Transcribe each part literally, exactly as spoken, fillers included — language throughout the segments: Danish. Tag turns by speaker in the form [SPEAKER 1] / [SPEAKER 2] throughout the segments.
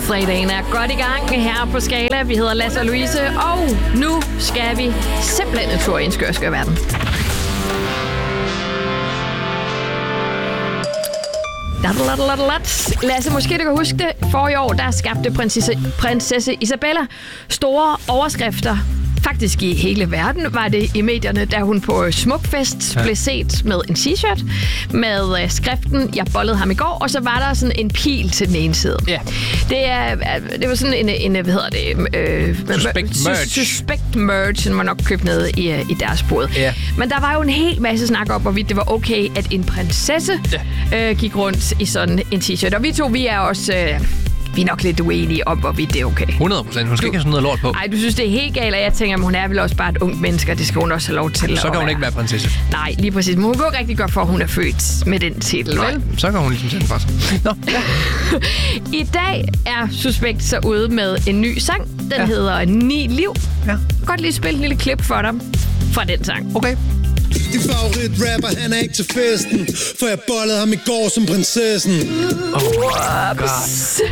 [SPEAKER 1] Fredagen er godt i gang her på Skala. Vi hedder Lasse og Louise, og nu skal vi simpelthen en tur i en skør, skør verden. Lasse, måske du kan huske det. For i år, der skabte prinsesse, prinsesse Isabella store overskrifter. Faktisk i hele verden var det i medierne, da hun på Smukfest ja. blev set med en t-shirt med skriften, jeg bollede ham i går, og så var der sådan en pil til den ene side. Ja. Det, er, det var sådan en, en hvad hedder det? Øh,
[SPEAKER 2] suspect merch.
[SPEAKER 1] Suspect merch, den var nok købt ned i, i deres bod. Ja. Men der var jo en hel masse snak om, hvorvidt det var okay, at en prinsesse ja. øh, gik rundt i sådan en t-shirt. Og vi to, vi er også... Øh, Vi er nok lidt uenige om, hvorvidt det er okay.
[SPEAKER 2] hundrede procent. Hun skal du, ikke have sådan noget lort på.
[SPEAKER 1] Nej, du synes, det er helt galt, og jeg tænker, at hun er vel også bare et ungt menneske, og det skal hun også have lov til.
[SPEAKER 2] Så kan hun
[SPEAKER 1] være.
[SPEAKER 2] ikke være prinsesse.
[SPEAKER 1] Nej, lige præcis. Men hun går rigtig godt for, at hun er født med den titel,
[SPEAKER 2] vel? Så kan hun ligesom sende fra sig. Nå, ja.
[SPEAKER 1] I dag er Suspekt så ude med en ny sang. Den ja. hedder Ni Liv. Ja. Godt lige spille en lille klip for dig fra den sang.
[SPEAKER 2] Okay.
[SPEAKER 3] Din favorit-rapper, han er ikke til festen, for jeg bollede ham i går som prinsessen.
[SPEAKER 2] Oh my god.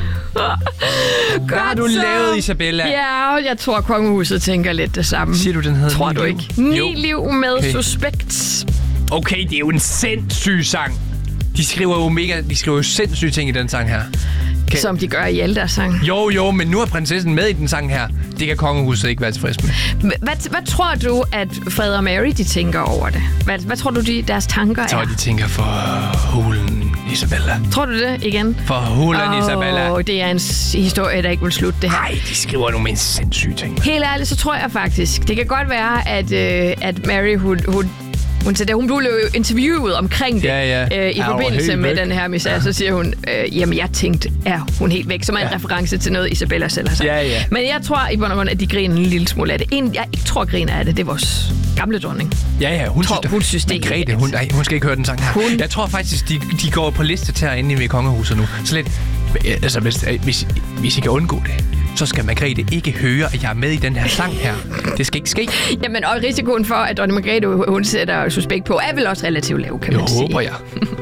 [SPEAKER 2] Hvad har du lavet, Isabella?
[SPEAKER 1] Ja, jeg tror, kongehuset tænker lidt det samme.
[SPEAKER 2] Siger du, den hedder
[SPEAKER 1] Tror
[SPEAKER 2] Ni
[SPEAKER 1] du
[SPEAKER 2] Liv?
[SPEAKER 1] ikke? Ni
[SPEAKER 2] jo.
[SPEAKER 1] Liv med okay. Suspekt.
[SPEAKER 2] Okay, det er jo en sindssyg sang. De skriver jo mega, de skriver jo sindssyge ting i den sang her.
[SPEAKER 1] Kan... Som de gør i alle deres sang.
[SPEAKER 2] Jo, jo, men nu er prinsessen med i den sang her. Det kan kongehuset ikke være tilfreds med.
[SPEAKER 1] Hvad, hvad tror du, at Fred og Mary, de tænker over det? Hvad, hvad tror du, de, deres tanker er?
[SPEAKER 2] Jeg tror, de tænker for hulen Isabella.
[SPEAKER 1] Tror du det igen?
[SPEAKER 2] For hulen oh, Isabella.
[SPEAKER 1] Det er en historie, der ikke vil slutte det her.
[SPEAKER 2] Nej, de skriver nogle mindst sindssyge ting.
[SPEAKER 1] Helt ærligt, så tror jeg faktisk. Det kan godt være, at, øh, at Mary, hun... hun Hun, så da hun blev interviewet omkring det
[SPEAKER 2] ja, ja.
[SPEAKER 1] Øh, i
[SPEAKER 2] ja,
[SPEAKER 1] forbindelse med
[SPEAKER 2] væk.
[SPEAKER 1] den her misære, ja. så siger hun, øh, jamen jeg tænkte, er hun helt væk, som er en ja. reference til noget, Isabella selv har sagt.
[SPEAKER 2] Ja, ja.
[SPEAKER 1] Men jeg tror i bund og grund, at de griner en lille smule af det. En, jeg ikke tror, griner af det, det er vores gamle dronning.
[SPEAKER 2] Ja, ja, hun
[SPEAKER 1] tror,
[SPEAKER 2] synes,
[SPEAKER 1] hun synes det
[SPEAKER 2] er Grete, hun, nej, hun skal ikke høre den sang her. Hun... Jeg tror faktisk, de, de går på liste til herinde i kongehuset nu. Så lidt, altså hvis, hvis, hvis I kan undgå det, så skal Margrethe ikke høre, at jeg er med i den her sang her. Det skal ikke ske.
[SPEAKER 1] Jamen, og risikoen for, at dronning Margrethe, hun sætter Suspekt på, er vel også relativt lav, kan man
[SPEAKER 2] jo,
[SPEAKER 1] sige.
[SPEAKER 2] håber jeg.